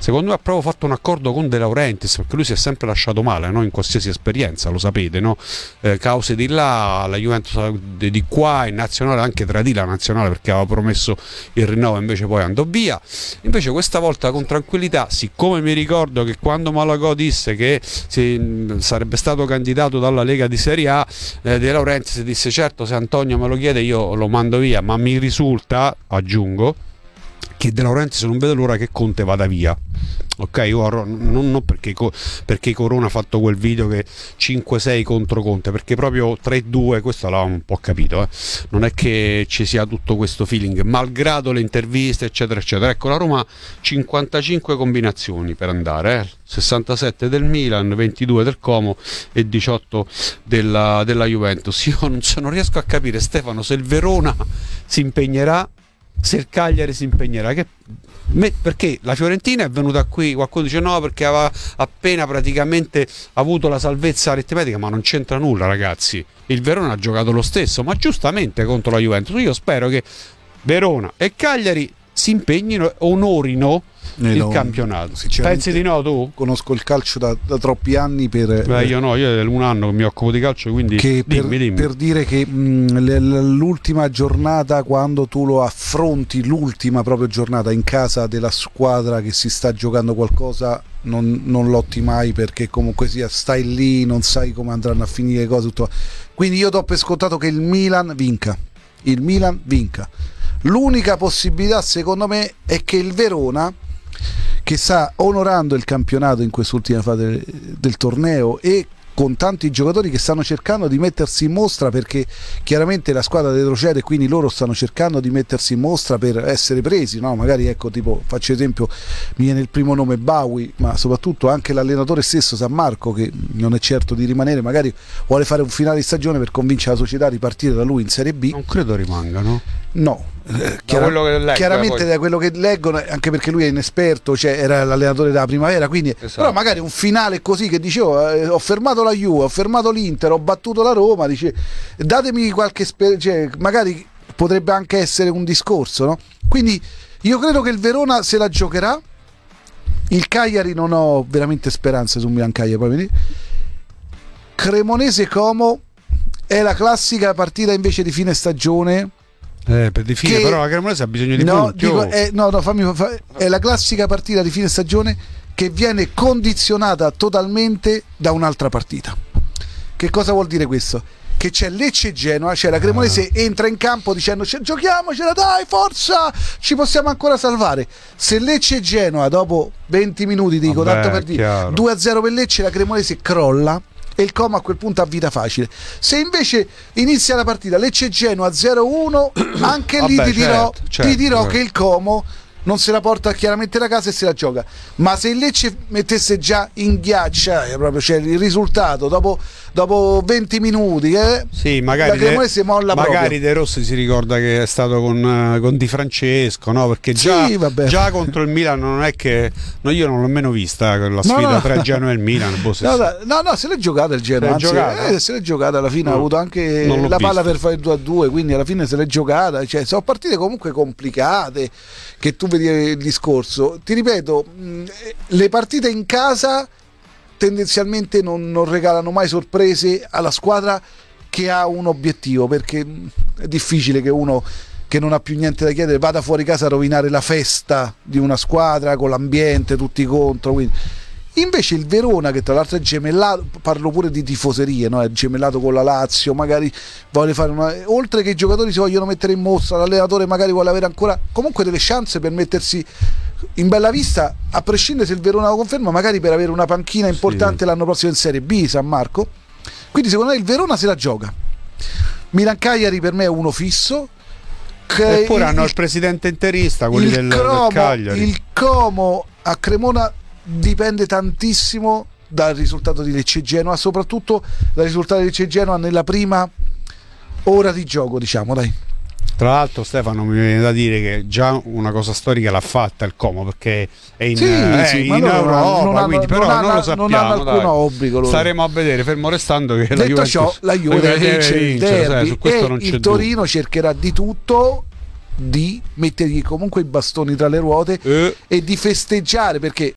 secondo me ha proprio fatto un accordo con De Laurentiis, perché lui si è sempre lasciato male, no? In qualsiasi esperienza, lo sapete, no? Cause di là, la Juventus di qua, in nazionale anche tradì la nazionale perché aveva promesso il rinnovo, invece poi andò via. Invece questa volta con tranquillità, siccome mi ricordo che quando Malagò disse che sarebbe stato candidato dalla Lega di Serie A, De Laurentiis disse: certo, se Antonio me lo chiede io lo mando via, ma mi risulta, aggiungo, che De Laurentiis non vede l'ora che Conte vada via. Ok, non perché Corona ha fatto quel video che 5-6 contro Conte, perché proprio 3-2 questo l'avevamo un po' capito, non è che ci sia tutto questo feeling, malgrado le interviste eccetera eccetera. Ecco, la Roma 55 combinazioni per andare, 67 del Milan, 22 del Como e 18 della Juventus. Io non riesco a capire, Stefano, se il Verona si impegnerà, se il Cagliari si impegnerà, perché la Fiorentina è venuta qui, qualcuno dice no perché aveva appena praticamente avuto la salvezza aritmetica, ma non c'entra nulla, ragazzi. Il Verona ha giocato lo stesso, ma giustamente contro la Juventus. Io spero che Verona e Cagliari si impegnino, onorino il campionato. Pensi di no tu? Conosco il calcio da troppi anni io no, io è un anno che mi occupo di calcio, quindi dimmi. Per dire che l'ultima giornata, quando tu lo affronti, l'ultima proprio giornata in casa della squadra che si sta giocando qualcosa, non lotti mai, perché comunque sia stai lì, non sai come andranno a finire le cose, tutto. Quindi io do per scontato che il Milan vinca. L'unica possibilità secondo me è che il Verona, che sta onorando il campionato in quest'ultima fase del torneo e con tanti giocatori che stanno cercando di mettersi in mostra, perché chiaramente la squadra retrocede, quindi loro stanno cercando di mettersi in mostra per essere presi, no? Magari, ecco, tipo, faccio esempio, mi viene il primo nome Bawi, ma soprattutto anche l'allenatore stesso San Marco, che non è certo di rimanere, magari vuole fare un finale di stagione per convincere la società a ripartire da lui in Serie B. Non credo rimangano. No, chiaramente da quello che leggono, anche perché lui è inesperto, cioè era l'allenatore della primavera, quindi esatto. Però magari un finale così che dicevo, ho fermato la Juve, ho fermato l'Inter, ho battuto la Roma, dice datemi qualche cioè, magari potrebbe anche essere un discorso, no? Quindi io credo che il Verona se la giocherà. Il Cagliari non ho veramente speranze su Milan Cagliari, proprio. Cremonese Como è la classica partita invece di fine stagione. Per di fine, però la Cremonese ha bisogno di punti. È la classica partita di fine stagione che viene condizionata totalmente da un'altra partita. Che cosa vuol dire questo? Che c'è Lecce e Genoa, cioè la Cremonese entra in campo dicendo giochiamocela, dai, forza, ci possiamo ancora salvare. Se Lecce e Genoa dopo 20 minuti, dico tanto per dire, 2-0 per Lecce, la Cremonese crolla e il Como a quel punto ha vita facile. Se invece inizia la partita Lecce-Genoa 0-1, anche lì ti dirò che il Como non se la porta chiaramente da casa e se la gioca. Ma se il Lecce mettesse già in ghiaccia proprio, cioè il risultato dopo 20 minuti, sì, magari la Cremonese molla magari proprio. De Rossi si ricorda che è stato con Di Francesco, no? Perché già contro il Milan non è che io non l'ho nemmeno vista la sfida tra il Genoa e il Milan. No, se l'è giocata il Genoa, se l'è giocata alla fine, ha avuto anche la palla per fare il 2-2, quindi alla fine se l'è giocata, cioè sono partite comunque complicate, che tu vedi il discorso. Ti ripeto, le partite in casa tendenzialmente non regalano mai sorprese alla squadra che ha un obiettivo, perché è difficile che uno che non ha più niente da chiedere vada fuori casa a rovinare la festa di una squadra con l'ambiente tutti contro. Quindi invece il Verona, che tra l'altro è gemellato, parlo pure di tifoserie, no? È gemellato con la Lazio, magari vuole fare oltre che i giocatori si vogliono mettere in mostra, l'allenatore magari vuole avere ancora comunque delle chance per mettersi in bella vista, a prescindere se il Verona lo conferma, magari per avere una panchina importante l'anno prossimo in Serie B, San Marco. Quindi secondo me il Verona se la gioca. Milan Cagliari per me è uno fisso. Eppure hanno il presidente interista, quelli del Cagliari. Il Como a Cremona dipende tantissimo dal risultato di Lecce Genoa, soprattutto dal risultato di Lecce Genoa nella prima ora di gioco, diciamo, dai. Tra l'altro, Stefano, mi viene da dire che già una cosa storica l'ha fatta il Como, perché è in Europa, quindi però non lo sappiamo. Non hanno alcun obbligo loro. Staremo a vedere, fermo restando che detto la ciò, la Juve deve vincere il derby, su questo non c'è il Torino dubbio. cercherà di tutto di mettergli comunque i bastoni tra le ruote e di festeggiare, perché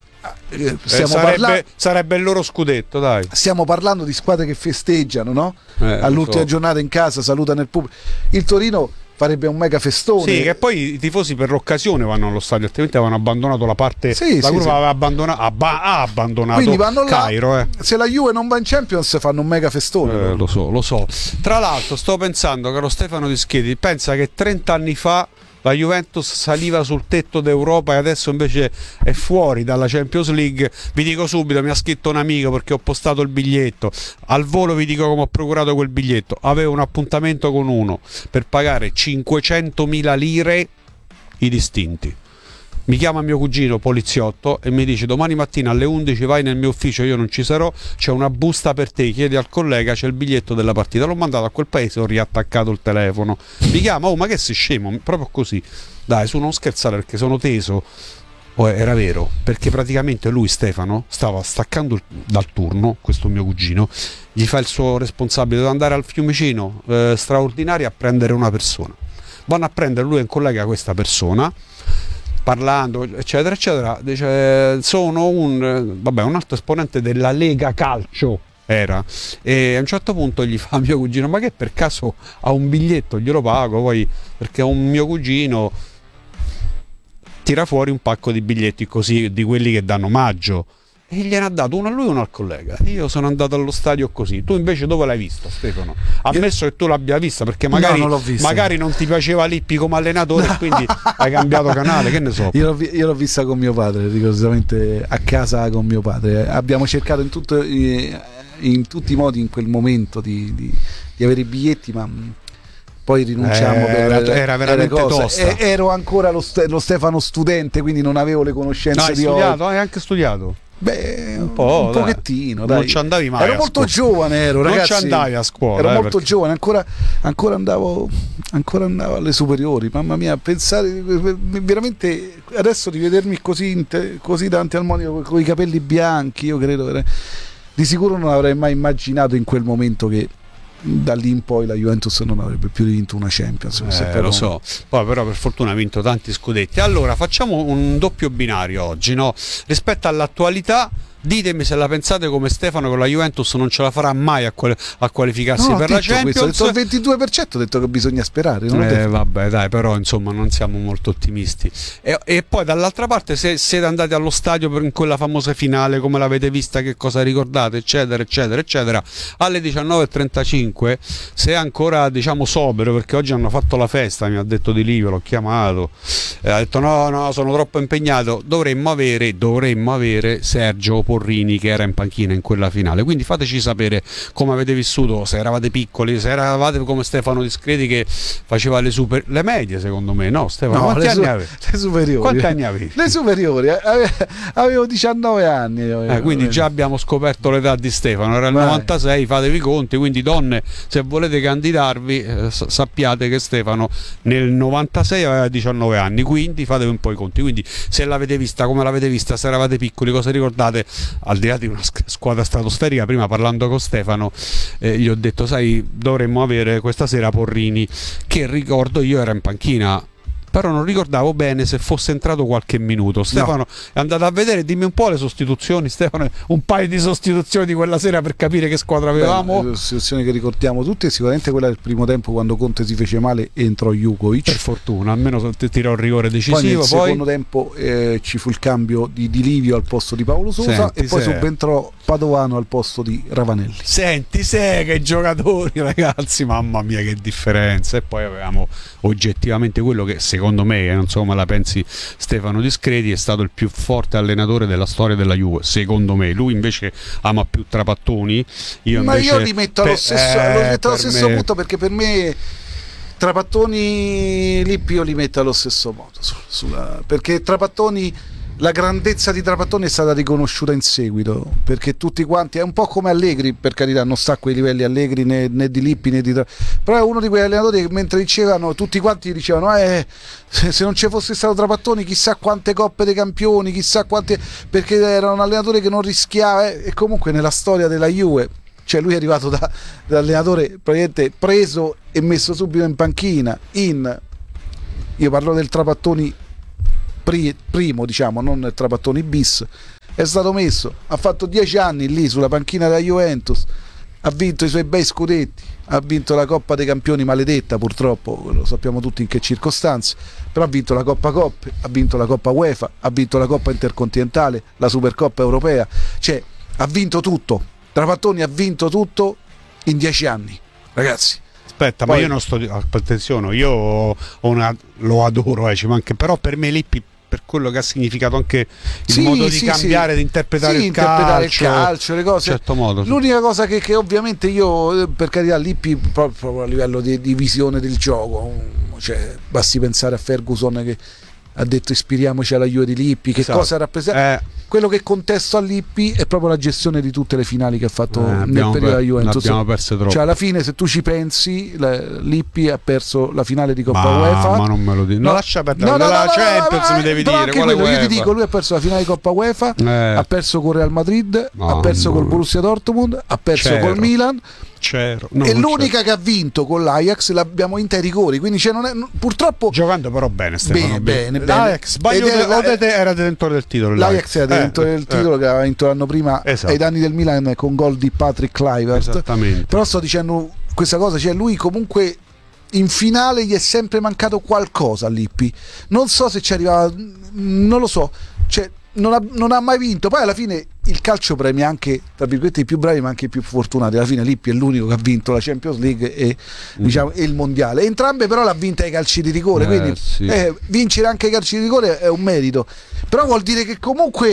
sarebbe il loro scudetto, dai. Stiamo parlando di squadre che festeggiano, no? All'ultima giornata in casa salutano il pubblico. Il Torino farebbe un mega festone. Sì, che poi i tifosi per l'occasione vanno allo stadio, altrimenti avevano abbandonato la parte. La curva aveva abbandonato. Quindi vanno Cairo, là. Se la Juve non va in Champions fanno un mega festone. Lo so. Tra l'altro sto pensando, caro Stefano Di Schiedi, pensa che 30 anni fa la Juventus saliva sul tetto d'Europa e adesso invece è fuori dalla Champions League. Vi dico subito, mi ha scritto un amico perché ho postato il biglietto. Al volo vi dico come ho procurato quel biglietto. Avevo un appuntamento con uno per pagare 500.000 lire i distinti. Mi chiama mio cugino poliziotto e mi dice: domani mattina alle 11 vai nel mio ufficio, io non ci sarò, c'è una busta per te, chiedi al collega, c'è il biglietto della partita. L'ho mandato a quel paese, ho riattaccato il telefono, mi chiama: oh, ma che sei scemo? Proprio così, dai, su, non scherzare, perché sono teso. Era vero, perché praticamente lui, Stefano, stava staccando dal turno, questo mio cugino, gli fa il suo responsabile, deve andare al Fiumicino straordinario a prendere una persona. Vanno a prendere lui e un collega questa persona, parlando eccetera eccetera, dice sono un altro esponente della Lega Calcio era, e a un certo punto gli fa mio cugino: ma che per caso ha un biglietto? Glielo pago poi, perché un mio cugino tira fuori un pacco di biglietti così, di quelli che danno omaggio, e gliene ha dato uno a lui e uno al collega. Io sono andato allo stadio così. Tu invece dove l'hai visto, Stefano? Ammesso che tu l'abbia vista, perché magari non ti piaceva Lippi come allenatore, no. Quindi hai cambiato canale, che ne so. Io l'ho vista con mio padre, rigorosamente a casa con mio padre. Abbiamo cercato in tutti i modi in quel momento di avere i biglietti, ma poi rinunciamo era veramente tosta. Ero ancora lo Stefano studente, quindi non avevo le conoscenze di oggi. Hai anche studiato? Beh, un pochettino, dai. Non ci andavi mai. Ero molto giovane, ragazzi. Non ci andavi a scuola. Ero molto giovane, ancora andavo alle superiori. Mamma mia, pensare veramente adesso di vedermi così davanti al monitor con i capelli bianchi, io credo di sicuro non avrei mai immaginato in quel momento che da lì in poi la Juventus non avrebbe più vinto una Champions. Lo so, poi però per fortuna ha vinto tanti scudetti. Allora facciamo un doppio binario oggi, no? Rispetto all'attualità, ditemi se la pensate come Stefano, che la Juventus non ce la farà mai a qualificarsi per la Champions. Ho detto il 22%, ho detto che bisogna sperare, vabbè, dai, però insomma non siamo molto ottimisti. E poi dall'altra parte, se siete andati allo stadio in quella famosa finale, come l'avete vista, che cosa ricordate, eccetera eccetera eccetera, alle 19:35, se è ancora diciamo sobrio, perché oggi hanno fatto la festa, mi ha detto Di Livio, l'ho chiamato, ha detto no, sono troppo impegnato, dovremmo avere Sergio Porrini, che era in panchina in quella finale. Quindi fateci sapere come avete vissuto, se eravate piccoli, se eravate come Stefano Di Schiedi che faceva le medie, secondo me, no Stefano? Quanti anni avevi? Le superiori. Quanti anni avevi? Le superiori, avevo 19 anni. Quindi già abbiamo scoperto l'età di Stefano, era il 96, fatevi i conti. Quindi donne, se volete candidarvi, sappiate che Stefano nel 96 aveva 19 anni, quindi fatevi un po' i conti. Quindi se l'avete vista, come l'avete vista, se eravate piccoli, cosa ricordate? Al di là di una squadra stratosferica, prima parlando con Stefano gli ho detto: sai, dovremmo avere questa sera Porrini, che ricordo io era in panchina, però non ricordavo bene se fosse entrato qualche minuto. Stefano è andato a vedere, dimmi un po' le sostituzioni, Stefano, un paio di sostituzioni di quella sera per capire che squadra avevamo. Le sostituzioni che ricordiamo tutte è sicuramente quella del primo tempo, quando Conte si fece male e entrò Jugovic, per fortuna, almeno tirò il rigore decisivo. Poi nel secondo tempo ci fu il cambio di Livio al posto di Paolo Sousa, e poi subentrò Padovano al posto di Ravanelli. Senti, che giocatori, ragazzi, mamma mia che differenza. E poi avevamo oggettivamente quello che secondo me, non so come la pensi Stefano Di Schiedi, è stato il più forte allenatore della storia della Juve, secondo me. Lui invece ama più Trapattoni, io li metto allo stesso punto, perché per me Trapattoni Lippi io li metto allo stesso modo, perché Trapattoni, la grandezza di Trapattoni è stata riconosciuta in seguito, perché tutti quanti, è un po' come Allegri, per carità, non sta a quei livelli Allegri né di Lippi né di però è uno di quegli allenatori che mentre dicevano, tutti quanti dicevano se non ci fosse stato Trapattoni chissà quante coppe dei campioni, chissà quante, perché era un allenatore che non rischiava, e comunque nella storia della Juve, cioè lui è arrivato da allenatore praticamente preso e messo subito in panchina in io parlo del Trapattoni primo, diciamo, non il Trapattoni bis, è stato messo, ha fatto 10 anni lì sulla panchina della Juventus, ha vinto i suoi bei scudetti, ha vinto la Coppa dei Campioni maledetta, purtroppo lo sappiamo tutti in che circostanze, però ha vinto la Coppa Coppe, ha vinto la Coppa UEFA, ha vinto la Coppa Intercontinentale, la Supercoppa Europea, cioè ha vinto tutto. Trapattoni ha vinto tutto in 10 anni, ragazzi. Aspetta, poi, ma io non sto, attenzione, io lo adoro, ci manca, però per me Lippi, per quello che ha significato anche il modo di cambiare, di interpretare il calcio, le cose. Certo modo, l'unica cosa che ovviamente io, per carità, Lippi proprio a livello di visione del gioco, cioè basti pensare a Ferguson che ha detto ispiriamoci alla Juve di Lippi, che cosa rappresenta. Quello che contesto a Lippi è proprio la gestione di tutte le finali che ha fatto nel periodo della Juventus. Abbiamo perso troppo. Cioè alla fine, se tu ci pensi, Lippi ha perso la finale di Coppa UEFA. Ma non me lo dico. Non lascia perdere la Champions, mi devi dire. Io ti dico, lui ha perso la finale di Coppa UEFA, ha perso con Real Madrid, ha perso col Borussia Dortmund, ha perso col Milan. E l'unica che ha vinto con l'Ajax l'abbiamo vinta ai rigori, quindi purtroppo giocando però bene Stefano, bene. L'Ajax era detentore del titolo, l'Ajax era detentore del titolo che aveva vinto l'anno prima ai danni del Milan con gol di Patrick Kluivert. Esattamente. Però sto dicendo questa cosa, cioè lui comunque in finale gli è sempre mancato qualcosa a Lippi, non so se ci arrivava, non lo so, cioè non ha mai vinto. Poi alla fine il calcio premia anche, tra virgolette, i più bravi ma anche i più fortunati. Alla fine Lippi è l'unico che ha vinto la Champions League e diciamo e il mondiale, entrambe però l'ha vinta ai calci di rigore, quindi vincere anche ai calci di rigore è un merito, però vuol dire che comunque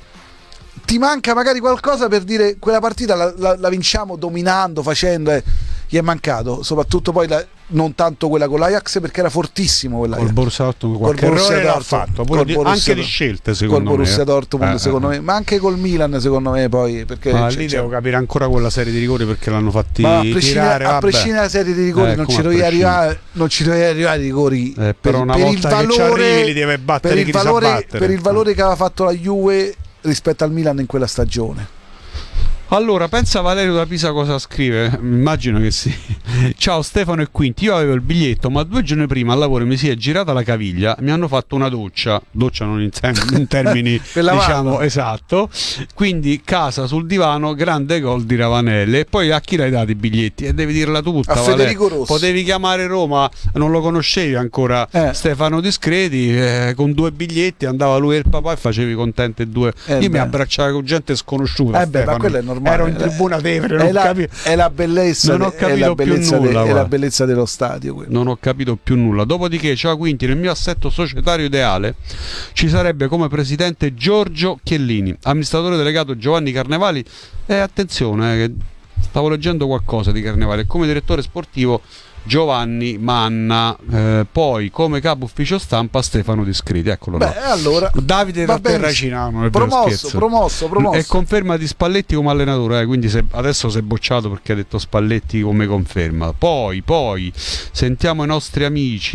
ti manca magari qualcosa per dire quella partita la vinciamo dominando, facendo, gli è mancato soprattutto poi non tanto quella con l'Ajax, perché era fortissimo quella col Borussia Dortmund, qualche errore l'ha fatto anche di scelte secondo me, col Borussia Dortmund secondo me, ma anche col Milan secondo me, poi perché lì devo capire ancora quella serie di rigori perché l'hanno fatti tirare, a prescindere dalla serie di rigori non ci dovevi arrivare ai rigori, però una volta che ci arrivi li deve battere per il valore che aveva fatto la Juve rispetto al Milan in quella stagione. Allora, pensa Valerio da Pisa cosa scrive, immagino che sì. Ciao Stefano e Quinti, io avevo il biglietto ma 2 giorni prima al lavoro mi si è girata la caviglia, mi hanno fatto una doccia non in termini diciamo esatto, quindi casa sul divano, grande gol di Ravanelli. E poi a chi l'hai dato i biglietti? E devi dirla tutta, a Federico Rossi. Potevi chiamare Roma, non lo conoscevi ancora, Stefano Discreti, con 2 biglietti andava lui e il papà e facevi contente 2. Io mi abbracciavo con gente sconosciuta, ma quello è normale. Ero in tribuna Tevere, è la bellezza, non ho capito più nulla, è la bellezza dello stadio quello. Non ho capito più nulla. Dopodiché, ciao Quinti, nel mio assetto societario ideale ci sarebbe come presidente Giorgio Chiellini, amministratore delegato Giovanni Carnevali e attenzione che stavo leggendo qualcosa di Carnevali, come direttore sportivo Giovanni Manna, poi come capo ufficio stampa Stefano Discreti. Eccolo là. Allora Davide da Terracina, promosso e conferma di Spalletti come allenatore, quindi adesso si è bocciato perché ha detto Spalletti come conferma. Poi sentiamo i nostri amici,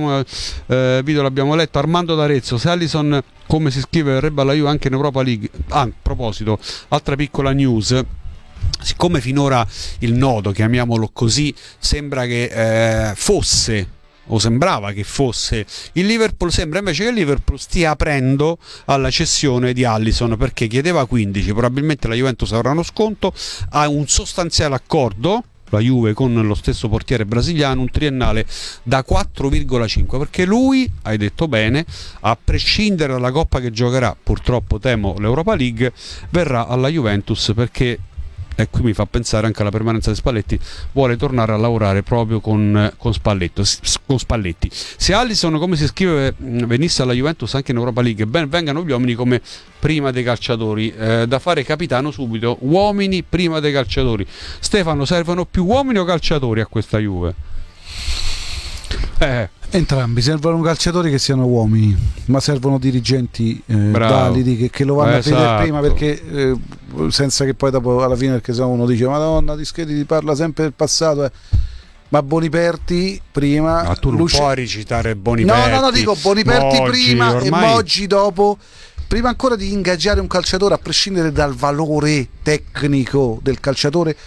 video l'abbiamo letto, Armando D'Arezzo, se Alisson come si scrive verrebbe alla Juve anche in Europa League. A proposito, altra piccola news, siccome finora il nodo, chiamiamolo così, sembra che fosse o sembrava che fosse il Liverpool, sembra invece che il Liverpool stia aprendo alla cessione di Alisson, perché chiedeva 15, probabilmente la Juventus avrà uno sconto, ha un sostanziale accordo la Juve con lo stesso portiere brasiliano, un triennale da 4,5, perché lui, hai detto bene, a prescindere dalla coppa che giocherà, purtroppo temo l'Europa League, verrà alla Juventus perché, e qui mi fa pensare anche alla permanenza di Spalletti, vuole tornare a lavorare proprio con Spalletti. Se Alisson, come si scrive, venisse alla Juventus anche in Europa League, ben vengano gli uomini come prima dei calciatori, da fare capitano subito, uomini prima dei calciatori. Stefano, servono più uomini o calciatori a questa Juve? Entrambi, servono calciatori che siano uomini, ma servono dirigenti validi che lo vanno a vedere prima, perché senza che poi dopo alla fine, perché se uno dice Madonna Discreti ti parla sempre del passato, ma Boniperti prima, ma tu non puoi recitare Boniperti, no, dico Boniperti Moggi, prima ormai... e Moggi dopo, prima ancora di ingaggiare un calciatore, a prescindere dal valore tecnico del calciatore.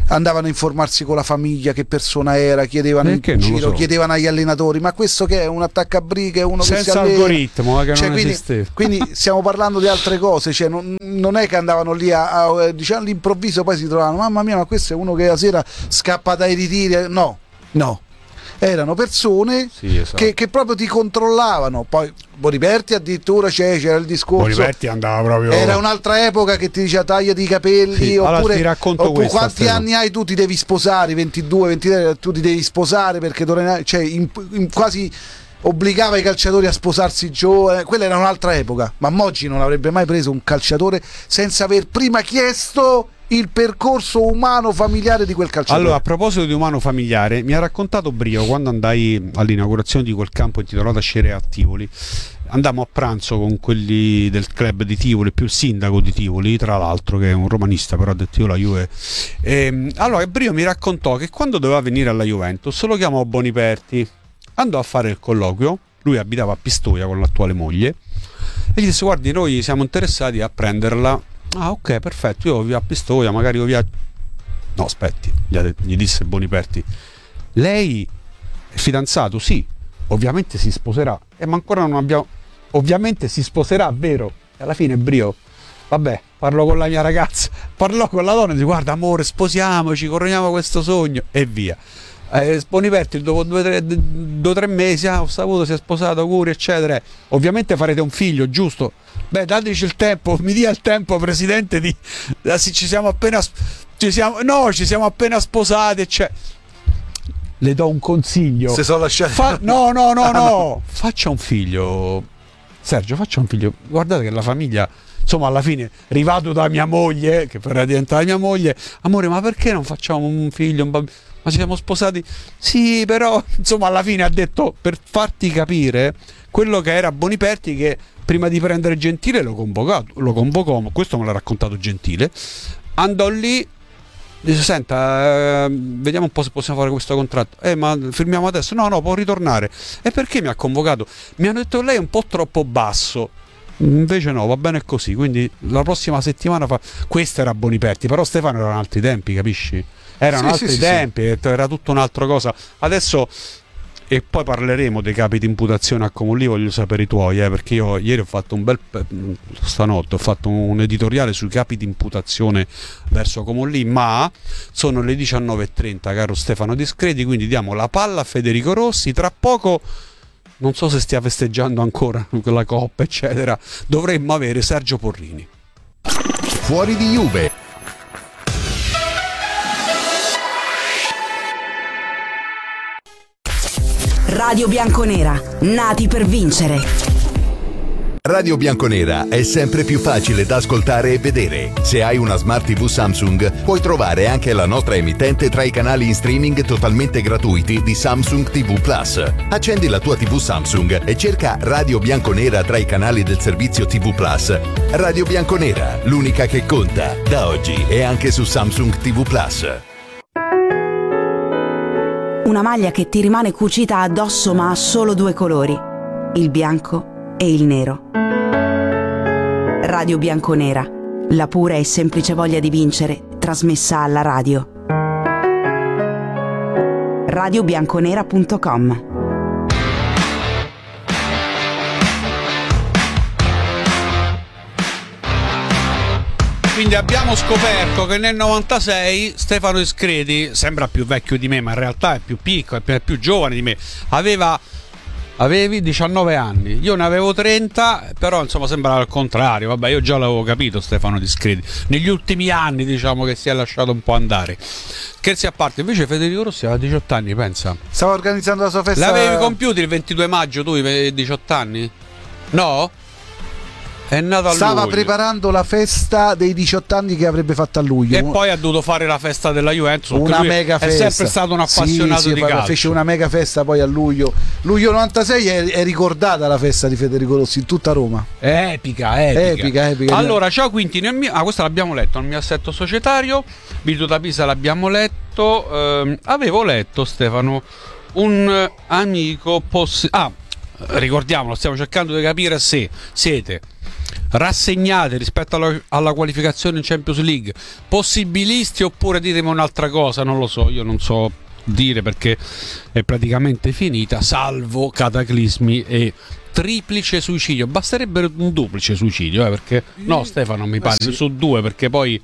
andavano a informarsi con la famiglia che persona era, chiedevano in giro, chiedevano agli allenatori, ma questo che è un attaccabrighe, uno senza che si allena, algoritmo che non quindi, esisteva. Quindi stiamo parlando di altre cose, cioè non è che andavano lì diciamo all'improvviso poi si trovavano, mamma mia, ma questo è uno che la sera scappa dai ritiri, no, erano persone esatto. che proprio ti controllavano. Poi Boniperti addirittura c'era il discorso, Boniperti andava proprio, era un'altra epoca che ti diceva tagliati i capelli, oppure ti racconto oppure quanti anni hai, tu ti devi sposare, 22, 23, tu ti devi sposare perché cioè, quasi obbligava i calciatori a sposarsi giovane. Quella era un'altra epoca, ma Moggi non avrebbe mai preso un calciatore senza aver prima chiesto il percorso umano familiare di quel calciatore. Allora, a proposito di umano familiare, mi ha raccontato Brio quando andai all'inaugurazione di quel campo intitolato Scerea a Tivoli. Andammo a pranzo con quelli del club di Tivoli, più il sindaco di Tivoli, tra l'altro, che è un romanista, però ha detto io la Juve. Allora Brio mi raccontò che quando doveva venire alla Juventus lo chiamò Boniperti, andò a fare il colloquio, lui abitava a Pistoia con l'attuale moglie, e gli disse: guardi, noi siamo interessati a prenderla. Ah, ok, perfetto, io via a Pistoia, magari io via... No, aspetti, gli disse Boniperti: lei è fidanzato? Sì, ovviamente si sposerà. Ma ancora non abbiamo... Ovviamente si sposerà, vero? E alla fine Brio: vabbè, parlo con la mia ragazza, parlò con la donna e dice: guarda amore, sposiamoci, corroniamo questo sogno, e via. Boniperti dopo 2-3 mesi ho saputo, si è sposato, auguri eccetera, ovviamente farete un figlio, giusto? Beh, dateci il tempo, mi dia il tempo, presidente, ci siamo appena sposati, cioè. Le do un consiglio, se sono lasciati no, faccia un figlio, Sergio, faccia un figlio, guardate che la famiglia, insomma, alla fine, arrivato da mia moglie, che verrà diventata mia moglie: amore, ma perché non facciamo un figlio, un bambino? Ma ci siamo sposati? Sì, però, insomma, alla fine ha detto, per farti capire quello che era Boniperti, che prima di prendere Gentile lo convocò, questo me l'ha raccontato Gentile, andò lì, dice: senta, vediamo un po' se possiamo fare questo contratto. Ma firmiamo adesso? No, può ritornare. E perché mi ha convocato? Mi hanno detto: lei è un po' troppo basso. Invece no, va bene così, quindi la prossima settimana questo era Boniperti, però Stefano erano altri tempi, capisci? Erano altri tempi, era tutto un'altra cosa. Adesso, e poi parleremo dei capi di imputazione a Comolli, voglio sapere i tuoi, perché io ieri ho fatto stanotte ho fatto un editoriale sui capi di imputazione verso Comolli, ma sono le 19:30, caro Stefano Discreti, quindi diamo la palla a Federico Rossi. Tra poco, non so se stia festeggiando ancora quella coppa eccetera, dovremmo avere Sergio Porrini. Fuori di Juve. Radio Bianconera, nati per vincere. Radio Bianconera è sempre più facile da ascoltare e vedere. Se hai una Smart TV Samsung, puoi trovare anche la nostra emittente tra i canali in streaming totalmente gratuiti di Samsung TV Plus. Accendi la tua TV Samsung e cerca Radio Bianconera tra i canali del servizio TV Plus. Radio Bianconera, l'unica che conta. Da oggi è anche su Samsung TV Plus. Una maglia che ti rimane cucita addosso ma ha solo 2 colori, il bianco e il nero. Radio Bianconera, la pura e semplice voglia di vincere trasmessa alla radio. radiobianconera.com. Quindi abbiamo scoperto che nel 96 Stefano Discreti, sembra più vecchio di me, ma in realtà è più piccolo, è più giovane di me. Avevi 19 anni, io ne avevo 30, però insomma sembrava al contrario. Vabbè, io già l'avevo capito Stefano Discreti. Negli ultimi anni diciamo che si è lasciato un po' andare. Scherzi a parte, invece Federico Rossi aveva 18 anni, pensa. Stava organizzando la sua festa. L'avevi compiuto il 22 maggio tu, 18 anni? No? È nato a Stava luglio. Preparando la festa dei 18 anni che avrebbe fatto a luglio. E poi ha dovuto fare la festa della Juventus. Una mega festa. È sempre stato un appassionato di calcio. Fece una mega festa poi a luglio. Luglio 96 è ricordata la festa di Federico Rossi in tutta Roma. Epica. Allora, ciao Quinti. Questo l'abbiamo letto nel mio assetto societario. Vito da Pisa l'abbiamo letto. Avevo letto, Stefano, un amico ricordiamolo, stiamo cercando di capire se siete rassegnate rispetto alla qualificazione in Champions League, possibilisti, oppure ditemi un'altra cosa, non lo so, io non so dire perché è praticamente finita, salvo cataclismi e triplice suicidio. Basterebbe un duplice suicidio, perché no, Stefano, mi pare sì, su 2, perché poi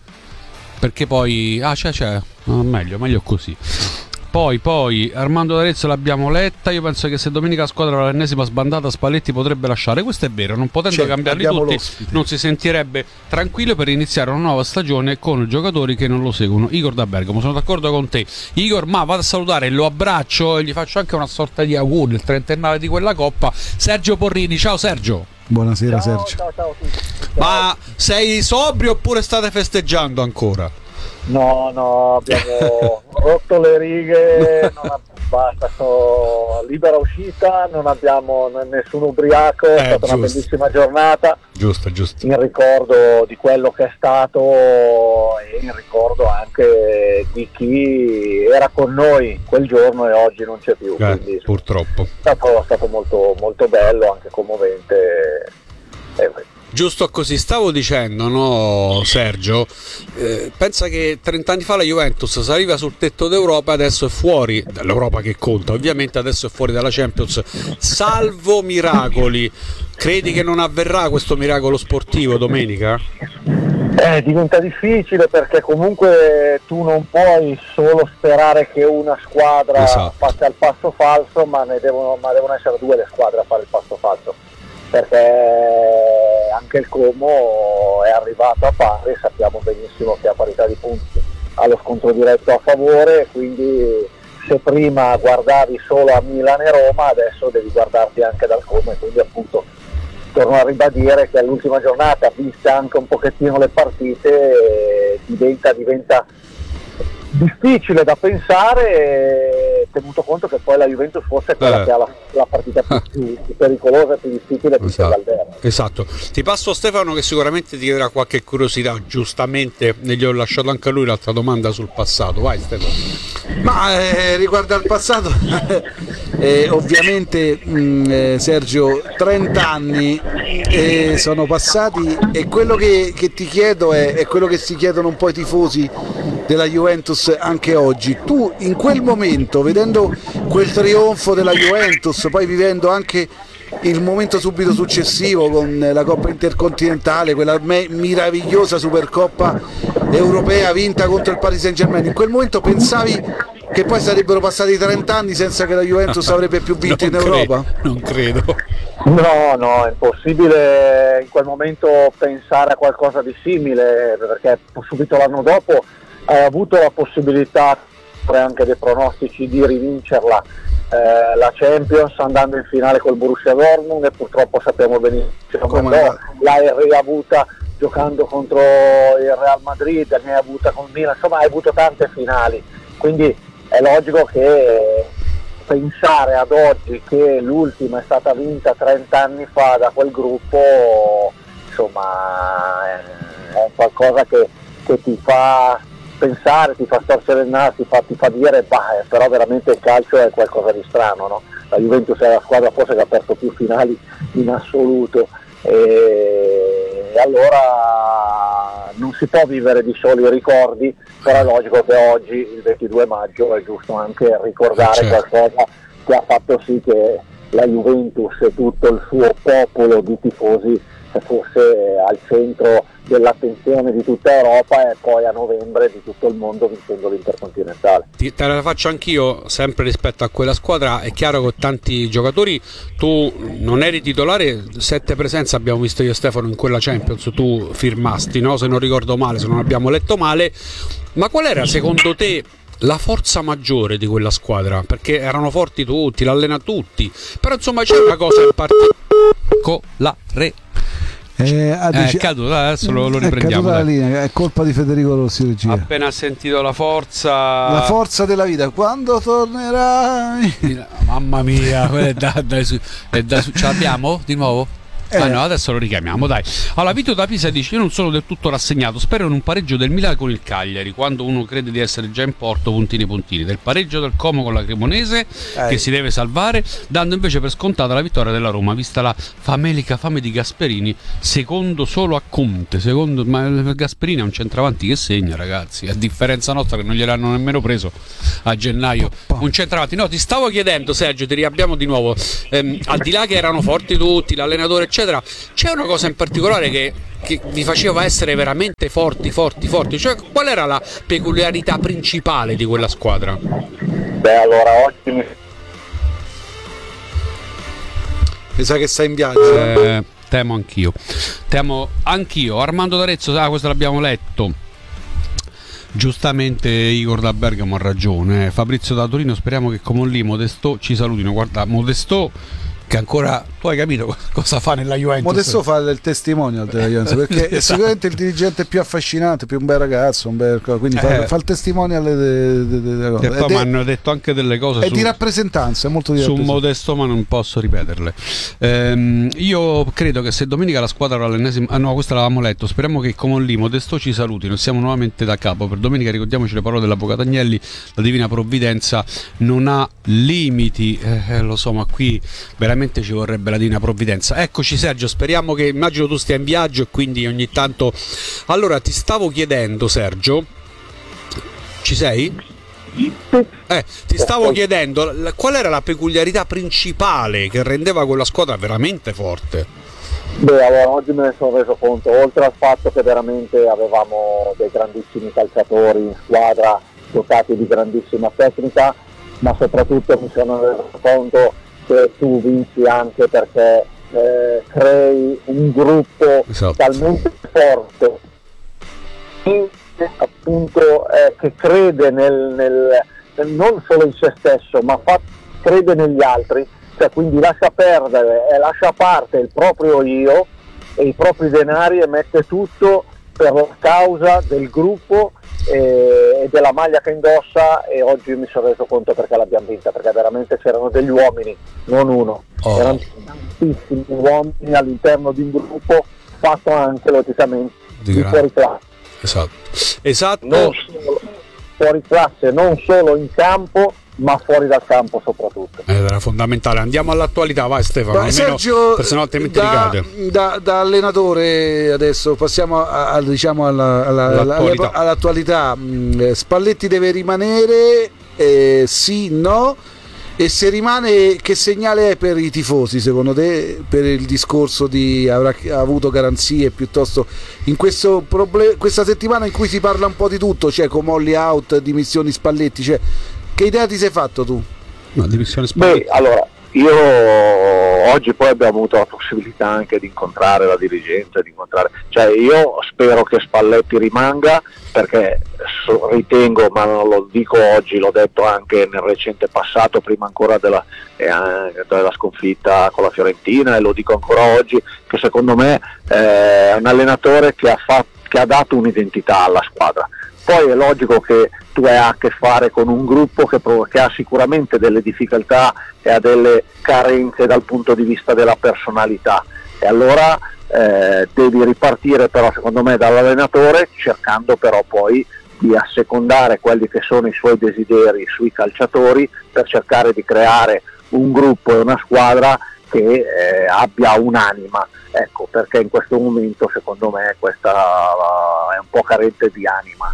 c'è meglio così. Poi Armando D'Arezzo l'abbiamo letta. Io penso che se domenica la squadra avrà l'ennesima sbandata, Spalletti potrebbe lasciare. Questo è vero, non potendo cambiarli tutti l'ospite, non si sentirebbe tranquillo per iniziare una nuova stagione con giocatori che non lo seguono. Igor da Bergamo, sono d'accordo con te Igor, ma vado a salutare, lo abbraccio e gli faccio anche una sorta di auguri, il trentennale di quella coppa, Sergio Porrini. Ciao Sergio. Buonasera. Ciao, Sergio. Ciao a tutti. Ma sei sobrio oppure state festeggiando ancora? No, abbiamo rotto le righe, basta, libera uscita, non abbiamo nessun ubriaco, è stata una bellissima giornata. Giusto. In ricordo di quello che è stato e in ricordo anche di chi era con noi quel giorno e oggi non c'è più. Quindi, purtroppo. È stato molto, molto bello, anche commovente. Giusto così, stavo dicendo, no Sergio, pensa che 30 anni fa la Juventus saliva sul tetto d'Europa, adesso è fuori, dall'Europa che conta, ovviamente adesso è fuori dalla Champions, salvo miracoli. Credi che non avverrà questo miracolo sportivo domenica? Diventa difficile, perché comunque tu non puoi solo sperare che una squadra faccia il passo falso, ma devono essere due le squadre a fare il passo falso, perché anche il Como è arrivato a pari, sappiamo benissimo che a parità di punti ha lo scontro diretto a favore, quindi se prima guardavi solo a Milan e Roma, adesso devi guardarti anche dal Como, e quindi appunto torno a ribadire che all'ultima giornata, viste anche un pochettino le partite, diventa difficile da pensare, tenuto conto che poi la Juventus forse è quella che ha la partita più pericolosa e più difficile di Valverde. Esatto. Ti passo a Stefano, che sicuramente ti chiederà qualche curiosità, giustamente ne gli ho lasciato anche a lui l'altra domanda sul passato. Vai Stefano. Ma riguardo al passato ovviamente Sergio, 30 anni sono passati, e quello che ti chiedo è quello che si chiedono un po' i tifosi della Juventus anche oggi. Tu in quel momento, vedendo quel trionfo della Juventus, poi vivendo anche il momento subito successivo con la Coppa Intercontinentale, quella meravigliosa Supercoppa europea vinta contro il Paris Saint-Germain, in quel momento pensavi che poi sarebbero passati 30 anni senza che la Juventus avrebbe più vinto in Europa? Non credo. No, è impossibile in quel momento pensare a qualcosa di simile, perché subito l'anno dopo hai avuto la possibilità anche dei pronostici di rivincerla, la Champions, andando in finale col Borussia Dortmund, e purtroppo sappiamo benissimo che l'hai riavuta giocando contro il Real Madrid, ne hai avuta con Milan, insomma hai avuto tante finali, quindi è logico che pensare ad oggi che l'ultima è stata vinta 30 anni fa da quel gruppo, insomma è qualcosa che ti fa pensare, ti fa storcere il naso, ti fa dire però veramente il calcio è qualcosa di strano, no? La Juventus è la squadra forse che ha perso più finali in assoluto, e allora non si può vivere di soli ricordi, però è logico che oggi, il 22 maggio, è giusto anche ricordare qualcosa che ha fatto sì che la Juventus e tutto il suo popolo di tifosi fosse al centro dell'attenzione di tutta Europa, e poi a novembre di tutto il mondo, vincendo l'Intercontinentale. Te la faccio anch'io, sempre rispetto a quella squadra. È chiaro che tanti giocatori, tu non eri titolare, 7 presenze abbiamo visto io e Stefano in quella Champions, tu firmasti, no? Se non ricordo male, se non abbiamo letto male, ma qual era secondo te la forza maggiore di quella squadra? Perché erano forti tutti, l'allena tutti, però insomma c'è una cosa in particolare. È caduto, adesso lo riprendiamo. La linea, è colpa di Federico Rossi, regia. Appena sentito la forza della vita, quando tornerai? Mamma mia, ce l'abbiamo di nuovo? No, adesso lo richiamiamo, dai. Allora, Vito da Pisa dice: io non sono del tutto rassegnato, spero in un pareggio del Milan con il Cagliari, quando uno crede di essere già in porto, puntini, del pareggio del Como con la Cremonese, che si deve salvare, dando invece per scontata la vittoria della Roma, vista la famelica fame di Gasperini, secondo solo a Conte. Ma Gasperini è un centravanti che segna, ragazzi, a differenza nostra che non gliel'hanno nemmeno preso a gennaio un centravanti. No, ti stavo chiedendo, Sergio, ti riabbiamo di nuovo, al di là che erano forti tutti, l'allenatore eccetera, c'è una cosa in particolare che vi faceva essere veramente forti, cioè qual era la peculiarità principale di quella squadra? Beh, allora oggi mi sa che sta in viaggio. Temo anch'io. Armando D'Arezzo, questo l'abbiamo letto. Giustamente Igor da Bergamo ha ragione. Fabrizio da Torino, speriamo che come lì Modestò ci salutino. Guarda, Modestò che ancora, tu hai capito cosa fa nella Juventus? Modesto fa il testimonial della Juventus, perché è sicuramente il dirigente più affascinante, più un bel ragazzo, quindi fa il testimonial e poi mi hanno detto anche delle cose di rappresentanza, è molto di su Modesto, ma non posso ripeterle. Io credo che se domenica la squadra avrà l'ennesima, no, questa l'avevamo letto, speriamo che come lì Modesto ci salutino, siamo nuovamente da capo. Per domenica ricordiamoci le parole dell'avvocato Agnelli: la divina provvidenza non ha limiti. Lo so, ma qui veramente ci vorrebbe la divina provvidenza. Eccoci Sergio, speriamo che, immagino tu stia in viaggio e quindi ogni tanto. Allora ti stavo chiedendo, Sergio, ci sei? Ti stavo chiedendo qual era la peculiarità principale che rendeva quella squadra veramente forte. Beh, allora oggi me ne sono reso conto, oltre al fatto che veramente avevamo dei grandissimi calciatori in squadra dotati di grandissima tecnica, ma soprattutto mi sono reso conto che tu vinci anche perché crei un gruppo talmente forte che appunto che crede nel non solo in se stesso, ma crede negli altri, cioè quindi lascia perdere e lascia a parte il proprio io e i propri denari e mette tutto per la causa del gruppo e della maglia che indossa. E oggi mi sono reso conto perché l'abbiamo vinta, perché veramente c'erano degli uomini, non uno, erano tantissimi uomini all'interno di un gruppo fatto anche logicamente di fuori classe. Esatto. Non solo fuori classe, non solo in campo, ma fuori dal campo soprattutto. Era fondamentale. Andiamo all'attualità, vai Stefano. Ma Sergio, se no altrimenti ricade. Da allenatore adesso passiamo all'attualità. Spalletti deve rimanere, sì, no? E se rimane, che segnale è per i tifosi secondo te, per il discorso di avrà avuto garanzie piuttosto in questa settimana in cui si parla un po' di tutto, cioè con Molly out, dimissioni Spalletti, cioè che idea ti sei fatto tu? No, dimissioni Spalletti. Beh, allora io oggi poi abbiamo avuto la possibilità anche di incontrare la dirigenza, cioè io spero che Spalletti rimanga, perché ritengo, ma non lo dico oggi, l'ho detto anche nel recente passato, prima ancora della sconfitta con la Fiorentina, e lo dico ancora oggi, che secondo me è un allenatore che ha dato un'identità alla squadra. Poi è logico che tu hai a che fare con un gruppo che ha sicuramente delle difficoltà e ha delle carenze dal punto di vista della personalità, e allora devi ripartire però secondo me dall'allenatore, cercando però poi di assecondare quelli che sono i suoi desideri sui calciatori, per cercare di creare un gruppo e una squadra che abbia un'anima, ecco, perché in questo momento secondo me questa è un po' carente di anima.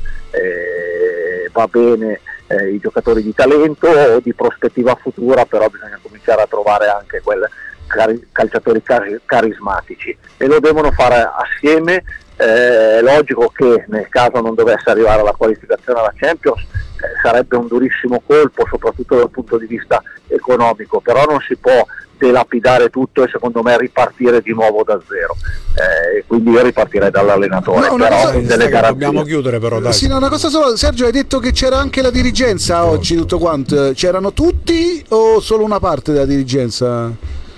Va bene i giocatori di talento o di prospettiva futura, però bisogna cominciare a trovare anche calciatori carismatici, e lo devono fare assieme. È logico che nel caso non dovesse arrivare alla qualificazione alla Champions sarebbe un durissimo colpo, soprattutto dal punto di vista economico, però non si può delapidare tutto e secondo me ripartire di nuovo da zero, quindi io ripartirei dall'allenatore, però delle garanzie. Dobbiamo chiudere però, dai. Sì, no, una cosa solo, Sergio, hai detto che c'era anche la dirigenza oggi, tutto quanto, c'erano tutti o solo una parte della dirigenza?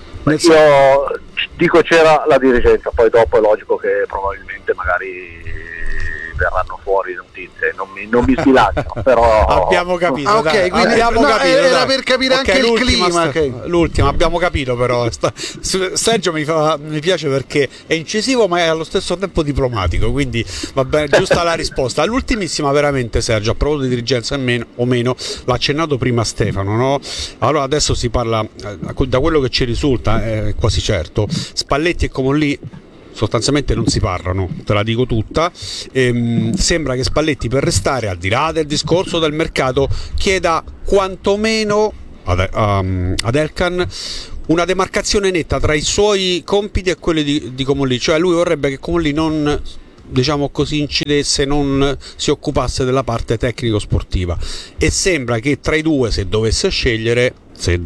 Io dico c'era la dirigenza, poi dopo è logico che probabilmente magari verranno fuori notizie, non mi sbilancio, però abbiamo capito. Ok, quindi era per capire anche il clima. L'ultima abbiamo capito, però Sergio mi piace perché è incisivo ma è allo stesso tempo diplomatico, quindi va bene, giusta la risposta. L'ultimissima veramente, Sergio, a proposito di dirigenza o meno, l'ha accennato prima Stefano, no? Allora adesso si parla, da quello che ci risulta è quasi certo, Spalletti e Comolli sostanzialmente non si parlano, te la dico tutta. Sembra che Spalletti, per restare al di là del discorso del mercato, chieda quantomeno ad Elkann una demarcazione netta tra i suoi compiti e quelli di Comolli, cioè lui vorrebbe che Comolli non, diciamo così, incidesse, non si occupasse della parte tecnico-sportiva, e sembra che tra i due, se dovesse scegliere,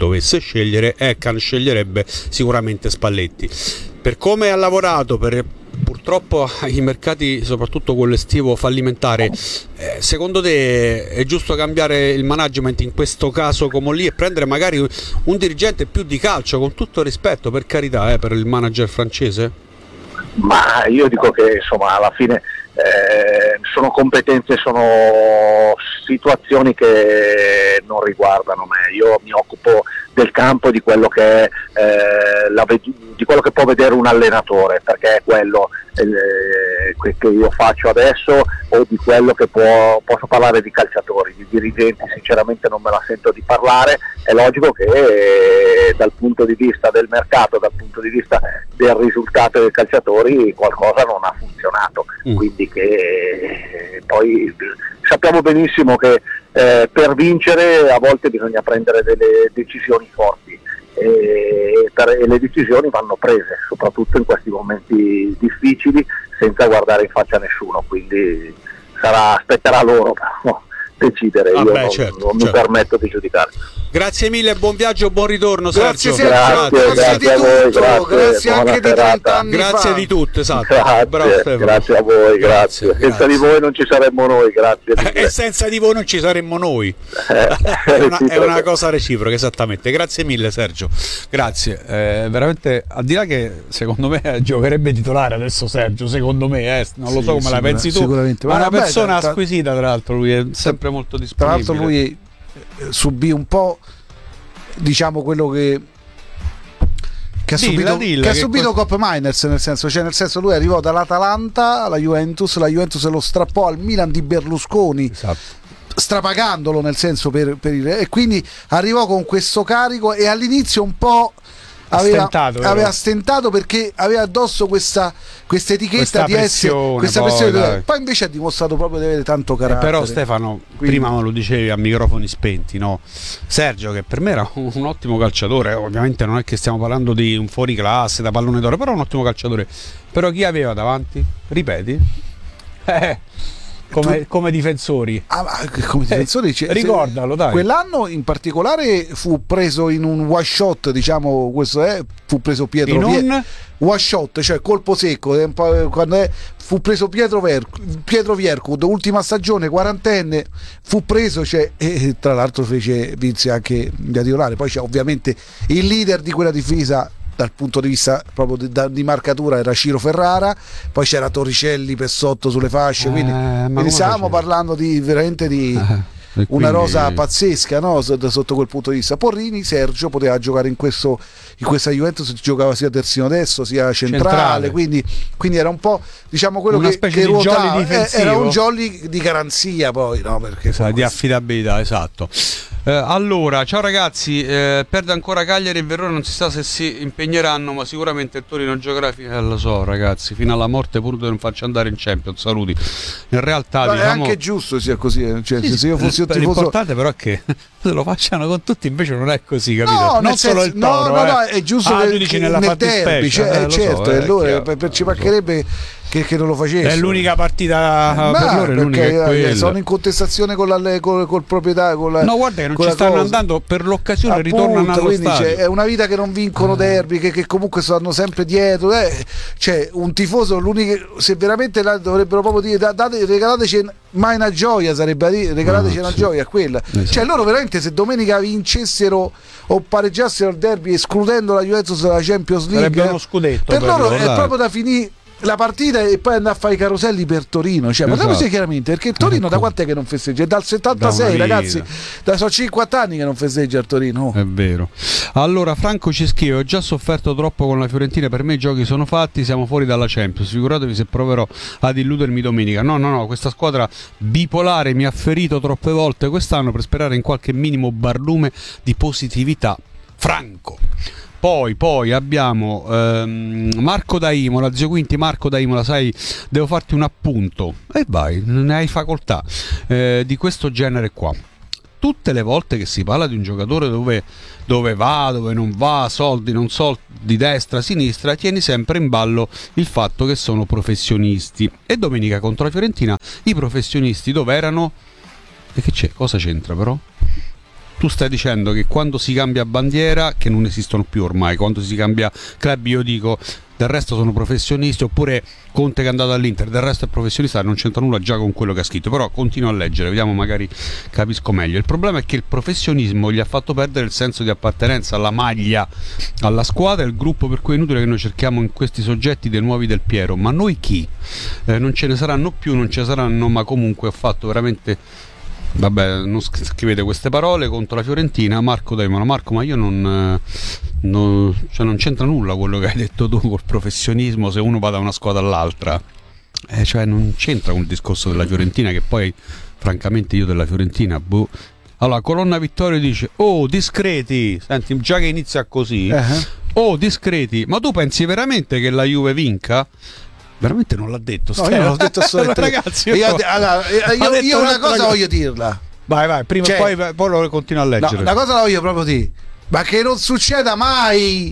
Elkann sceglierebbe sicuramente Spalletti. Per come ha lavorato, purtroppo i mercati, soprattutto quello estivo, fallimentare, secondo te è giusto cambiare il management in questo caso come lì e prendere magari un dirigente più di calcio, con tutto rispetto, per carità, per il manager francese? Ma io dico che insomma alla fine sono competenze, sono situazioni che non riguardano me. Io mi occupo del campo, di quello che è di quello che può vedere un allenatore, perché è quello che io faccio adesso, o di quello che posso parlare di calciatori. Di dirigenti sinceramente non me la sento di parlare. È logico che dal punto di vista del mercato, dal punto di vista del risultato dei calciatori, qualcosa non ha funzionato, quindi che poi sappiamo benissimo che per vincere a volte bisogna prendere delle decisioni forti, e le decisioni vanno prese soprattutto in questi momenti difficili senza guardare in faccia a nessuno, quindi aspetterà loro però decidere. Io non mi permetto di giudicare. Grazie mille, buon viaggio, buon ritorno, Sergio. Grazie di a voi, grazie anche di 30 anni grazie fa. Di tutto, esatto. Grazie a voi, grazie. Senza di voi non ci saremmo noi, grazie. E senza di voi non ci saremmo noi. È una cosa reciproca, esattamente. Grazie mille, Sergio. Grazie. Veramente, al di là che secondo me giocherebbe titolare adesso Sergio, secondo me, non lo so come la pensi tu. Sicuramente. Ma è una persona squisita, tra l'altro, lui è sempre molto disponibile. Tra l'altro lui subì un po', diciamo, quello che ha subito Cop Miners, nel senso lui arrivò dall'Atalanta alla Juventus, la Juventus lo strappò al Milan di Berlusconi, esatto, strapagandolo, nel senso e quindi arrivò con questo carico, e all'inizio un po' aveva stentato perché aveva addosso questa etichetta di essere questa pressione, poi invece ha dimostrato proprio di avere tanto carattere. Però Stefano, prima me lo dicevi a microfoni spenti, no? Sergio, che per me era un ottimo calciatore, ovviamente non è che stiamo parlando di un fuoriclasse da pallone d'oro, però un ottimo calciatore. Però chi aveva davanti? Ripeti? Come difensori, come difensori ricordalo, dai. Quell'anno in particolare fu preso in un one shot, diciamo, fu preso Pietro one shot, cioè colpo secco, quando fu preso Pietro Vierkud, ultima stagione, quarantenne, fu preso, e tra l'altro vinse anche da titolare. Poi c'è ovviamente il leader di quella difesa dal punto di vista proprio di marcatura, era Ciro Ferrara, poi c'era Torricelli per sotto sulle fasce, quindi stavamo parlando veramente di una rosa pazzesca, no? Sotto quel punto di vista. Porrini, Sergio poteva giocare in questa Juventus, giocava sia terzino destro sia centrale. Quindi era un po', diciamo, quello una specie di jolly difensivo, era un jolly di garanzia, poi, no? Perché di affidabilità, esatto. Allora, ciao ragazzi, perde ancora Cagliari e Verona, non si sa se si impegneranno, ma sicuramente il Torino giocherà lo so, ragazzi, fino alla morte, pur che non faccia andare in Champions. Saluti. In realtà è anche giusto sia così, se io fossi un tifoso, l'importante però è che lo facciano con tutti, invece non è così, capito? Non solo il Toro, no, è giusto che tu dici nella derby, certo, ci mancherebbe che non lo facesse. È l'unica partita per loro, è l'unica, sono in contestazione col proprietario, no, guarda che non ci stanno andando per l'occasione, appunto, ritornano allo stadio. È una vita che non vincono derby, che comunque stanno sempre dietro, un tifoso, se veramente dovrebbero proprio dire regalateci mai una gioia, sarebbe a dire regalateci una gioia, quella, loro veramente, se domenica vincessero o pareggiassero il derby escludendo la Juventus dalla Champions League, sarebbe uno scudetto per loro è proprio da finire la partita e poi andare a fare i caroselli per Torino, cioè parliamoci chiaramente, perché il Torino da quant'è che non festeggia? È dal 76, ragazzi, sono 50 anni che non festeggia il Torino. È vero. Allora Franco ci scrive: ho già sofferto troppo con la Fiorentina, per me i giochi sono fatti, siamo fuori dalla Champions, figuratevi se proverò ad illudermi domenica. No, questa squadra bipolare mi ha ferito troppe volte quest'anno, per sperare in qualche minimo barlume di positività. Franco. Poi abbiamo Marco da Imola, zio Quinti. Marco da Imola, sai, devo farti un appunto e vai, ne hai facoltà, di questo genere qua. Tutte le volte che si parla di un giocatore dove va, dove non va, soldi, non soldi, destra, sinistra, tieni sempre in ballo il fatto che sono professionisti. E domenica contro la Fiorentina i professionisti dove erano? E che c'è? Cosa c'entra però? Tu stai dicendo che quando si cambia bandiera, che non esistono più ormai, quando si cambia club, io dico del resto sono professionisti, oppure Conte che è andato all'Inter, del resto è professionista, non c'entra nulla già con quello che ha scritto, però continuo a leggere, vediamo, magari capisco meglio. Il problema è che il professionismo gli ha fatto perdere il senso di appartenenza alla maglia, alla squadra, il gruppo, per cui è inutile che noi cerchiamo in questi soggetti dei nuovi Del Piero, ma noi chi? Non ce ne saranno più, non ce ne saranno, ma comunque ho fatto veramente... Vabbè, non scrivete queste parole contro la Fiorentina. Marco Daimano. Marco, ma io non c'entra nulla quello che hai detto tu col professionismo, se uno va da una squadra all'altra, cioè non c'entra con il discorso della Fiorentina, che poi francamente io della Fiorentina Allora Colonna Vittorio dice: oh, discreti, senti, già che inizia così, oh, discreti, ma tu pensi veramente che la Juve vinca? Veramente non l'ha detto, no, io non l'ho detto assolutamente. Ragazzi, io una cosa voglio dirla. Vai, prima poi lo continuo a leggere. No, una cosa la voglio proprio dire, ma che non succeda mai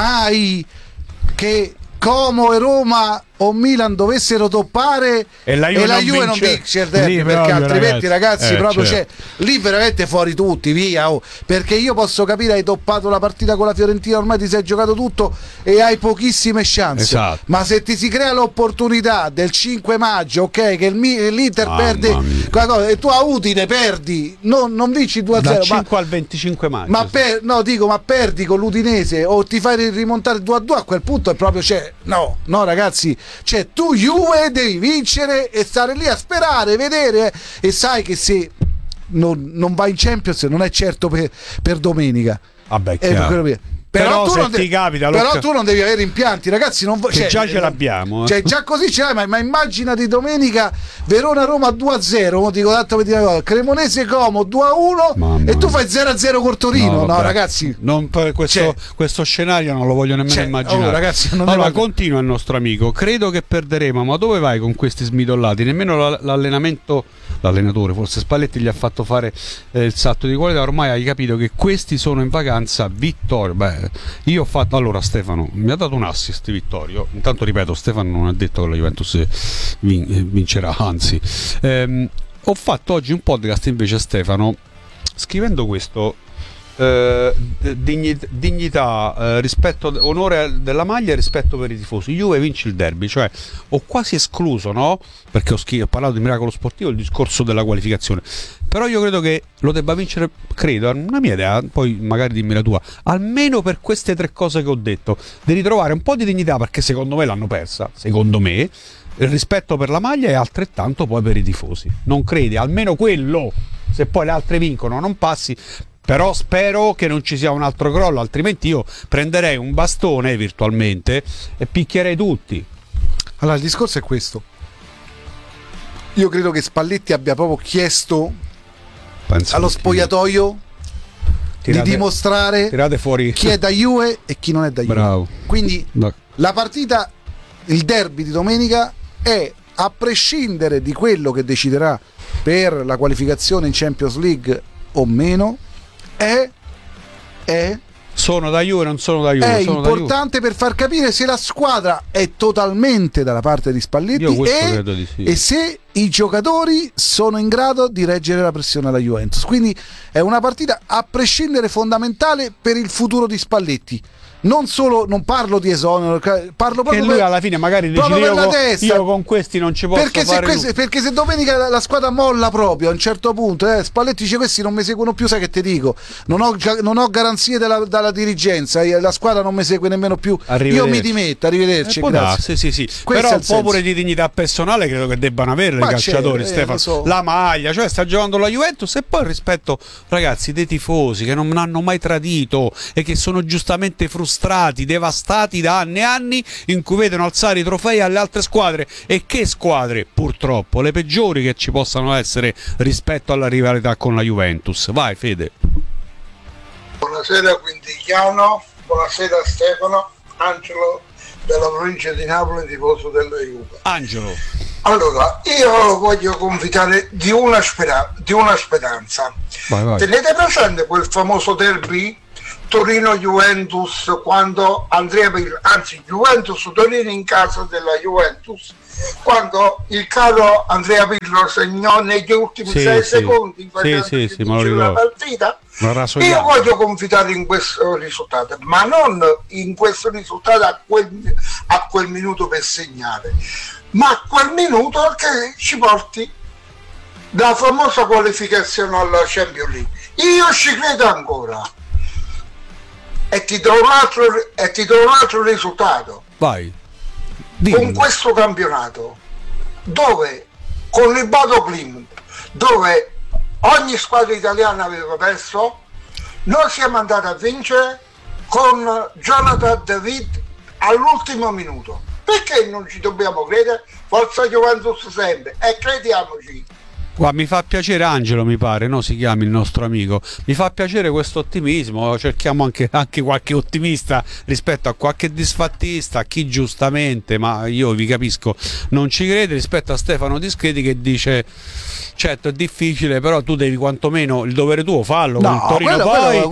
che Como e Roma o Milan dovessero toppare e la Juve non vince il derby, perché altrimenti ragazzi proprio certo. Lì veramente fuori tutti, via, perché io posso capire, hai toppato la partita con la Fiorentina, ormai ti sei giocato tutto e hai pochissime chance, esatto. Ma se ti si crea l'opportunità del 5 maggio, ok, che l'Inter perde qualcosa, e tu a Udine perdi, non vinci 2-0 dal 5 al 25 maggio, ma perdi con l'Udinese o ti fai rimontare 2-2, a quel punto è proprio no ragazzi, cioè tu Juve devi vincere e stare lì a sperare, vedere, e sai che se non vai in Champions non è certo per domenica. Vabbè, però tu se ti capita, tu non devi avere impianti, ragazzi, già ce l'abbiamo, cioè già così ce l'hai, ma immaginati domenica Verona-Roma 2-0, dico tanto per dire una cosa, Cremonese-Como 2-1 e tu fai 0-0 col Torino, no ragazzi, questo scenario non lo voglio nemmeno immaginare. Ragazzi, allora continua il nostro amico: credo che perderemo, ma dove vai con questi smidollati? Nemmeno l'allenatore, forse Spalletti, gli ha fatto fare il salto di qualità, ormai hai capito che questi sono in vacanza. Vittorio, io ho fatto, allora Stefano mi ha dato un assist, Vittorio, intanto ripeto, Stefano non ha detto che la Juventus vincerà, anzi ho fatto oggi un podcast invece, Stefano, scrivendo questo: dignità, rispetto, onore della maglia e rispetto per i tifosi. Juve vince il derby, cioè ho quasi escluso, no? Perché ho parlato di miracolo sportivo, il discorso della qualificazione, però io credo che lo debba vincere, credo, è una mia idea, poi magari dimmi la tua, almeno per queste tre cose che ho detto, di ritrovare un po' di dignità, perché secondo me l'hanno persa, secondo me, il rispetto per la maglia e altrettanto poi per i tifosi. Non credi? Almeno quello, se poi le altre vincono non passi. Però spero che non ci sia un altro crollo, altrimenti io prenderei un bastone virtualmente e picchierei tutti. Allora il discorso è questo: io credo che Spalletti abbia proprio chiesto allo spogliatoio di dimostrare chi è da Juve e chi non è da Juve. Bravo. Quindi la partita, il derby di domenica, è, a prescindere di quello che deciderà per la qualificazione in Champions League o meno, sono da Juve, non sono da Juve. È importante per far capire se la squadra è totalmente dalla parte di Spalletti credo di sì. E se i giocatori sono in grado di reggere la pressione alla Juventus, quindi è una partita a prescindere fondamentale per il futuro di Spalletti. Non parlo di esonero, parlo proprio che lui alla fine magari decide io con questi non ci posso perché se domenica la squadra molla proprio a un certo punto, Spalletti dice questi non mi seguono più, sai che ti dico, non ho garanzie dalla dirigenza, la squadra non mi segue nemmeno più, io mi dimetto, arrivederci, grazie. Sì. Però un po' pure di dignità personale credo che debbano avere i calciatori, Stefano, la maglia, cioè sta giocando la Juventus, e poi rispetto, ragazzi, dei tifosi che non hanno mai tradito e che sono giustamente frustrati, devastati da anni e anni, in cui vedono alzare i trofei alle altre squadre. E che squadre? Purtroppo le peggiori che ci possano essere rispetto alla rivalità con la Juventus. Vai Fede. Buonasera Quintigliano, buonasera Stefano, Angelo della provincia di Napoli, tifoso della Juve. Angelo. Allora, io voglio confidare di una speranza. Vai. Tenete presente quel famoso derby Torino-Juventus, quando Juventus-Torino in casa della Juventus, quando il caro Andrea Pirlo segnò negli ultimi 6 secondi la partita. Io voglio confidare in questo risultato, ma non in questo risultato a quel minuto per segnare, ma a quel minuto che ci porti la famosa qualificazione alla Champions League. Io ci credo ancora. E ti do un altro risultato. Vai. Con questo campionato, dove con il Bodo Glimt, dove ogni squadra italiana aveva perso, noi siamo andati a vincere con Jonathan David all'ultimo minuto. Perché non ci dobbiamo credere? Forza Juventus sempre, e crediamoci. Guarda, mi fa piacere, Angelo mi pare, no? Si chiama il nostro amico. Mi fa piacere questo ottimismo. Cerchiamo anche qualche ottimista rispetto a qualche disfattista, a chi giustamente, ma io vi capisco, non ci crede, rispetto a Stefano Discreti che dice certo è difficile, però tu devi quantomeno il dovere tuo fallo con il Torino,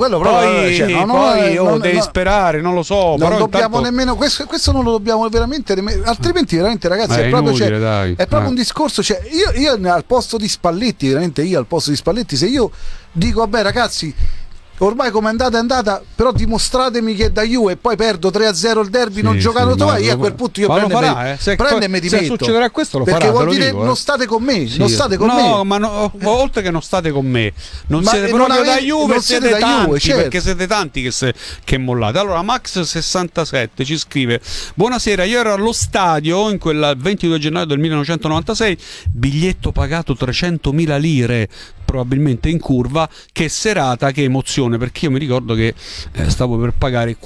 quello devi sperare, non lo so, non però dobbiamo nemmeno questo non lo dobbiamo veramente, altrimenti veramente ragazzi è proprio, inutile, è proprio un discorso, cioè io al posto di Spalletti, veramente io al posto di Spalletti, se io dico vabbè ragazzi ormai come è andata, però dimostratemi che da Juve e poi perdo 3-0 il derby non giocando io a quel punto io prendo e mi dimetto, se succederà questo lo perché farà, vuol dire non state con me, non state con me. Ma oltre che non state con me, non siete proprio da Juve, siete da tanti, Juve, certo. Perché siete tanti che mollate. Allora Max67 ci scrive: buonasera, io ero allo stadio in quel 22 gennaio del 1996, biglietto pagato 300.000 lire, probabilmente in curva. Che serata, che emozione, perché io mi ricordo che stavo per pagare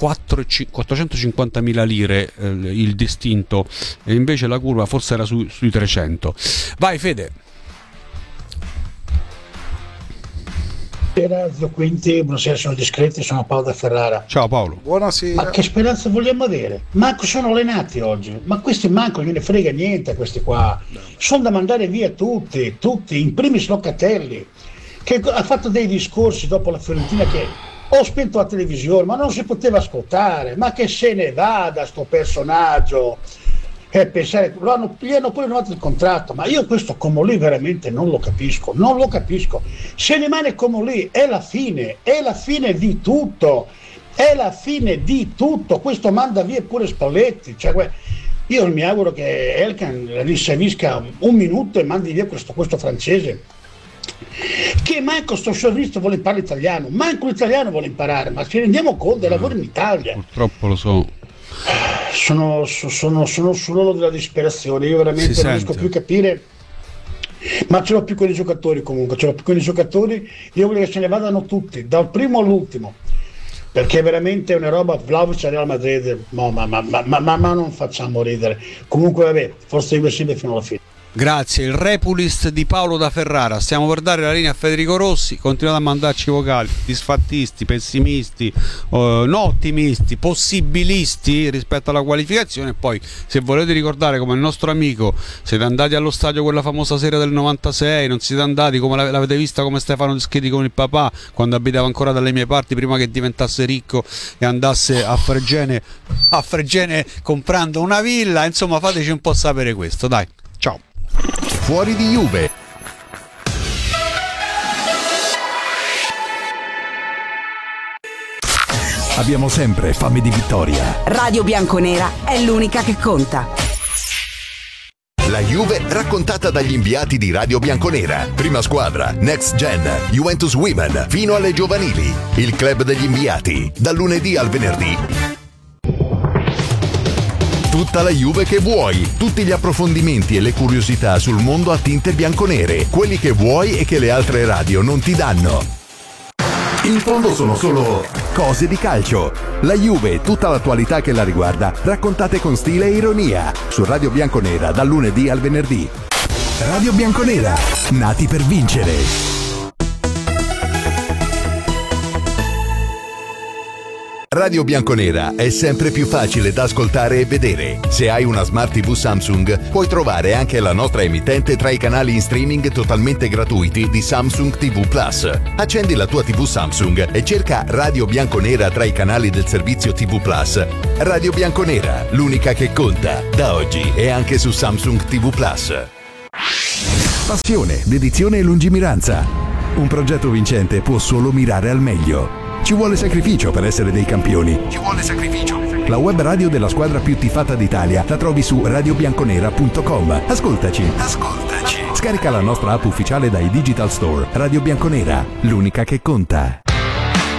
450.000 lire il distinto, e invece la curva forse era sui 300. Vai Fede. Buonasera Quinti, buonasera, sono Discreti, sono Paolo da Ferrara. Ciao Paolo. Buonasera. Ma che speranza vogliamo avere? Manco sono allenati oggi, ma questi manco non gliene frega niente, questi qua sono da mandare via tutti, in primis Locatelli, che ha fatto dei discorsi dopo la Fiorentina che ho spento la televisione, ma non si poteva ascoltare, ma che se ne vada sto personaggio. Pensare, gli hanno pure rinnovato il contratto, ma io questo Comolli veramente non lo capisco. Se rimane Comolli è la fine di tutto, questo manda via pure Spalletti, cioè, io mi auguro che Elkan riservisca un minuto e mandi via questo francese, che manco sto servizio vuole imparare italiano, manco l'italiano vuole imparare, ma ci rendiamo conto del lavoro in Italia? Purtroppo lo so. Sono sull'orlo della disperazione, io veramente non riesco più a capire, ma ce l'ho più con i giocatori, io voglio che se ne vadano tutti, dal primo all'ultimo, perché veramente è una roba. Vlahovic a Real Madrid, ma non facciamo ridere. Comunque vabbè, forse irreversibile fino alla fine. Grazie, il repulist di Paolo da Ferrara. Stiamo per dare la linea a Federico Rossi. Continuate a mandarci vocali, disfattisti, pessimisti, no ottimisti, possibilisti rispetto alla qualificazione. Poi se volete ricordare come il nostro amico, siete andati allo stadio quella famosa sera del 96, non siete andati, come l'avete vista come Stefano Dischetti con il papà quando abitava ancora dalle mie parti, prima che diventasse ricco e andasse a Fregene comprando una villa. Insomma, fateci un po' sapere questo, dai. Ciao. fuori di Juve. Abbiamo sempre fame di vittoria. Radio Bianconera è l'unica che conta. La Juve raccontata dagli inviati di Radio Bianconera. Prima squadra, Next Gen, Juventus Women, fino alle giovanili. Il club degli inviati, dal lunedì al venerdì. Tutta la Juve che vuoi, tutti gli approfondimenti e le curiosità sul mondo a tinte bianconere, quelli che vuoi e che le altre radio non ti danno. In fondo sono solo cose di calcio. La Juve e tutta l'attualità che la riguarda, raccontate con stile e ironia, su Radio Bianconera dal lunedì al venerdì. Radio Bianconera, nati per vincere. Radio Bianconera è sempre più facile da ascoltare e vedere. Se hai una Smart TV Samsung, puoi trovare anche la nostra emittente tra i canali in streaming totalmente gratuiti di Samsung TV Plus. Accendi la tua TV Samsung e cerca Radio Bianconera tra i canali del servizio TV Plus. Radio Bianconera, l'unica che conta, da oggi e anche su Samsung TV Plus. Passione, dedizione e lungimiranza. Un progetto vincente può solo mirare al meglio. Ci vuole sacrificio per essere dei campioni. Ci vuole sacrificio. La web radio della squadra più tifata d'Italia la trovi su radiobianconera.com. Ascoltaci. Scarica la nostra app ufficiale dai Digital Store. Radio Bianconera, l'unica che conta.